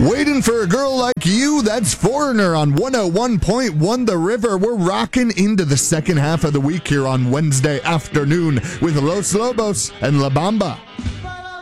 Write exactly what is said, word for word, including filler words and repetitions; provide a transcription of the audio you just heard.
Waiting for a girl like you, that's Foreigner on one oh one point one The River. We're rocking into the second half of the week here on Wednesday afternoon with Los Lobos and La Bamba.